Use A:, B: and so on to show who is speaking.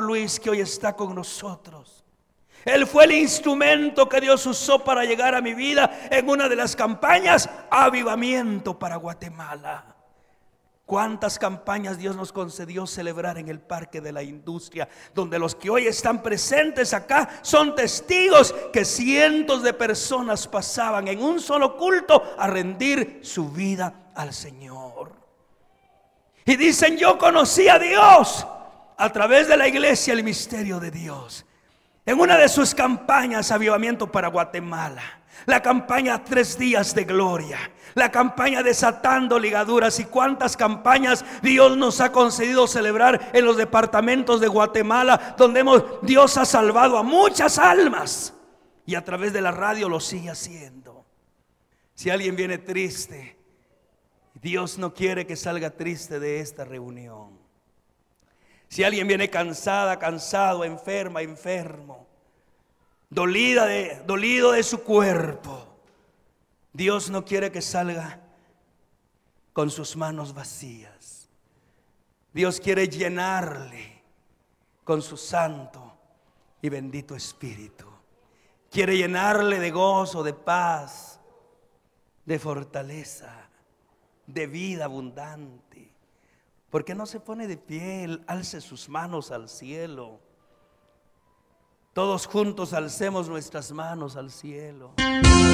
A: Luis, que hoy está con nosotros. Él fue el instrumento que Dios usó para llegar a mi vida en una de las campañas Avivamiento para Guatemala. ¿Cuántas campañas Dios nos concedió celebrar en el Parque de la Industria? Donde los que hoy están presentes acá son testigos que cientos de personas pasaban en un solo culto a rendir su vida al Señor. Y dicen: yo conocí a Dios a través de la iglesia, el misterio de Dios. En una de sus campañas Avivamiento para Guatemala, la campaña 3 días de gloria, la campaña Desatando Ligaduras, y cuántas campañas Dios nos ha concedido celebrar en los departamentos de Guatemala, donde Dios ha salvado a muchas almas, y a través de la radio lo sigue haciendo. Si alguien viene triste, Dios no quiere que salga triste de esta reunión. Si alguien viene cansada, cansado, enferma, enfermo, dolido de su cuerpo, Dios no quiere que salga con sus manos vacías. Dios quiere llenarle con su santo y bendito Espíritu. Quiere llenarle de gozo, de paz, de fortaleza, de vida abundante. ¿Por qué no se pone de pie? Alce sus manos al cielo. Todos juntos alcemos nuestras manos al cielo.